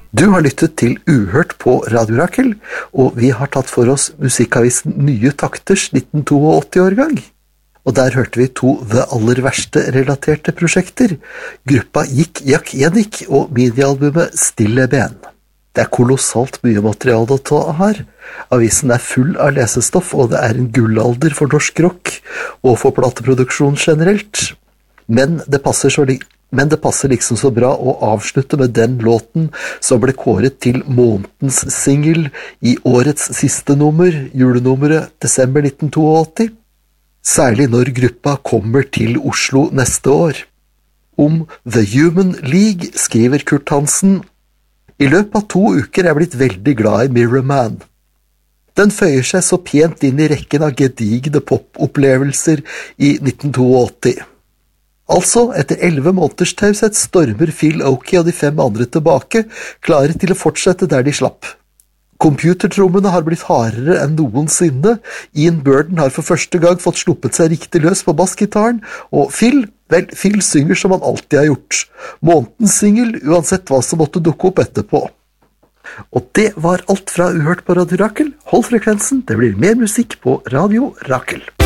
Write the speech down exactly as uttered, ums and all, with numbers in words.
Du har lyttet til Uhørt på Radio Rakel, og vi har tatt for oss musikkavisen Nye Takters nitten åttito-årgang. Og der hørte vi to The Aller Verste relaterte prosjekter, gruppa Gikk Jak Jenik og minialbumet Stille Ben. Det er kolossalt mye materiale å ta her. Avisen er full av lesestoff, og det er en gullalder for norsk rock og for plateproduksjon generelt. Men det passer så likt. Men det passer liksom så bra å avslutte med den låten som ble kåret til månedens single i årets siste nummer, julenummeret desember nitten åttito. Særlig når gruppa kommer til Oslo neste år. Om The Human League skriver Kurt Hansen: I løpet av to uker er jeg blitt veldig glad i Mirror Man. Den føyer seg så pent inn i rekken av gedigne pop-opplevelser i nitten åttito. Altså, etter elleve måneders taushet stormer Phil Oakey og de fem andre tilbake, klare til å fortsette der de slapp. Computertrommene har blitt hardere enn noensinne, Ian Burden har for første gang fått sluppet seg riktig løs på bassgitaren, og Phil, vel, Phil synger som han alltid har gjort. Månedens single, uansett hva som måtte dukke opp etterpå. Og det var alt fra Uhørt på Radio Rakel. Hold frekvensen, det blir mer musikk på Radio Rakel.